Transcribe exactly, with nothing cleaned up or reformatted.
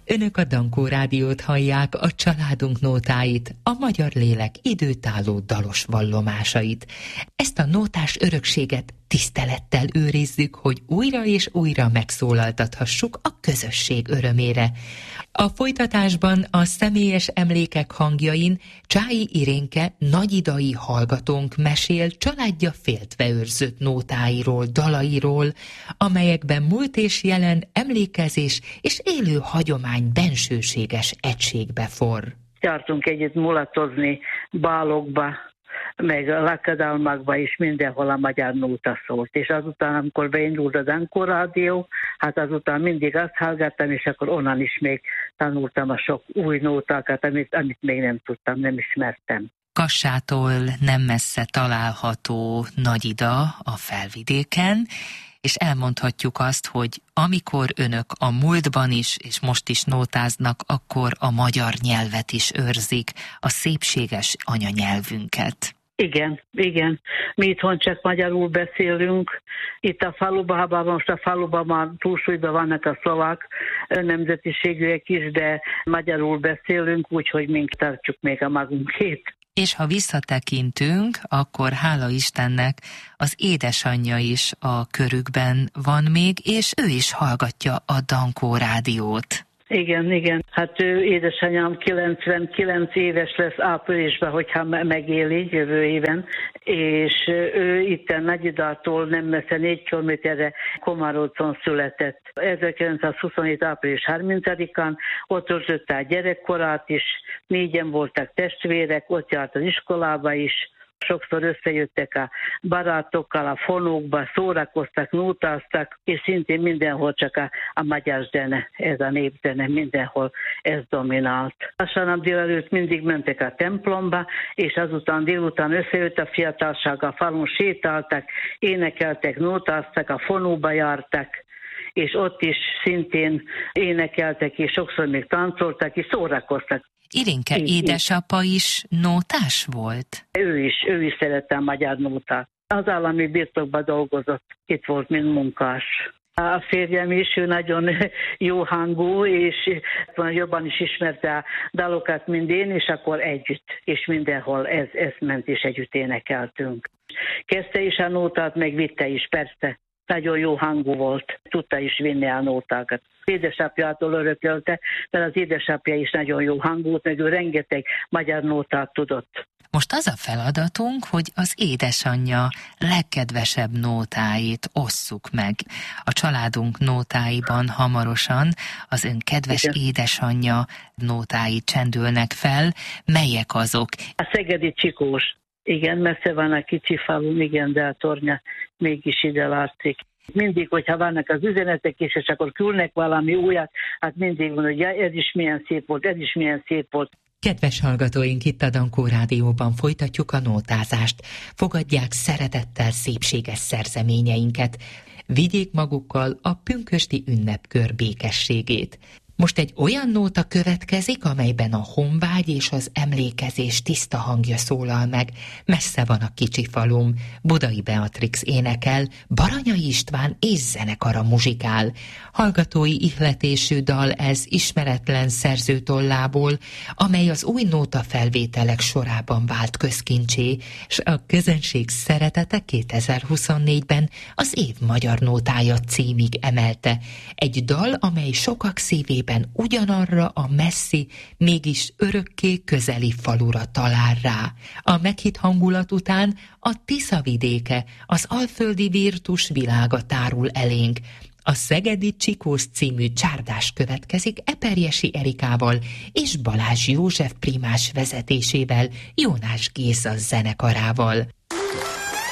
Önök a Dankó Rádiót hallják, a családunk nótáit, a magyar lélek időtálló dalos vallomásait. Ezt a nótás örökséget tisztelettel őrizzük, hogy újra és újra megszólaltathassuk a közösség örömére. A folytatásban a személyes emlékek hangjain Csályi Irénke nagyidai hallgatónk mesél családja féltve őrzött nótáiról, dalairól, amelyekben múlt és jelen, emlékezés és élő hagyomány bensőséges egységbe forr. Jártunk együtt mulatozni Bálokba, meg a lakodalmakba is, mindenhol a magyar nóta szólt. És azután, amikor beindult a Dankó Rádió, hát azután mindig azt hallgattam, és akkor onnan is még tanultam a sok új nótákat, amit, amit még nem tudtam, nem ismertem. Kassától nem messze található Nagyida a Felvidéken, és elmondhatjuk azt, hogy amikor önök a múltban is, és most is nótáznak, akkor a magyar nyelvet is őrzik, a szépséges anyanyelvünket. Igen, igen. Mi itthon csak magyarul beszélünk. Itt a faluban, ha most a faluban már túlsúlyban vannak a szlovák nemzetiségűek is, de magyarul beszélünk, úgyhogy mink tartjuk még a magunkét. És ha visszatekintünk, akkor hála Istennek az édesanyja is a körükben van még, és ő is hallgatja a Dankó Rádiót. Igen, igen. Hát ő, édesanyám kilencvenkilenc éves lesz áprilisban, hogyha megéli jövő éven, és ő itten Nagyidától nem messze négy kilométerre Komárodzon született. ezerkilencszázhuszonhét április harmincadikán ott töltötte a gyerekkorát is, négyen voltak testvérek, ott járt az iskolába is, sokszor összejöttek a barátokkal, a fonókba, szórakoztak, nótáztak, és szintén mindenhol csak a, a magyar zene, ez a népzene, mindenhol ez dominált. Vasárnap délelőtt mindig mentek a templomba, és azután délután összejött a fiatalság, a falun sétáltak, énekeltek, nótáztak, a fonóba jártak, és ott is szintén énekeltek, és sokszor még táncoltak, és szórakoztak. Irénke édesapa is nótás volt? Ő is, ő is szerette a magyar nótát. Az állami birtokban dolgozott, itt volt, mint munkás. A férjem is, ő nagyon jó hangú, és jobban is ismerte a dalokat, mint én, és akkor együtt, és mindenhol ez, ez ment, és együtt énekeltünk. Kezdte is a nótát, meg vitte is, persze. Nagyon jó hangú volt, tudta is vinni a nótákat. Édesapjától örökölte, mert az édesapja is nagyon jó hangú volt, meg ő rengeteg magyar nótát tudott. Most az a feladatunk, hogy az édesanyja legkedvesebb nótáit osszuk meg. A családunk nótáiban hamarosan az ön kedves igen. édesanyja nótái csendülnek fel. Melyek azok? A szegedi Csikós. Igen, messze van a kicsi falun, igen, de a tornya mégis ide látszik. Mindig, hogyha vannak az üzenetek, és, és akkor küldnek valami újat, hát mindig van, hogy ja, ez is milyen szép volt, ez is milyen szép volt. Kedves hallgatóink, itt a Dankó Rádióban folytatjuk a nótázást. Fogadják szeretettel szépséges szerzeményeinket. Vigyék magukkal a pünkösdi ünnepkör békességét. Most egy olyan nóta következik, amelyben a honvágy és az emlékezés tiszta hangja szólal meg. Messze van a kicsi falum, Budai Beatrix énekel, Baranyai István és zenekara muzsikál. Hallgatói ihletésű dal ez ismeretlen szerzőtollából, amely az új nóta felvételek sorában vált közkincsé, s a közönség szeretete kétezer-huszonnégyben az év magyar nótája címig emelte. Egy dal, amely sokak szívében ugyanarra a messzi, mégis örökké közeli falura talál rá. A meghitt hangulat után a Tisza vidéke, az alföldi virtus világa tárul elénk. A Szegedi Csikós című csárdás következik Eperjesi Erikával és Balázs József primás vezetésével, Jónás Géza zenekarával.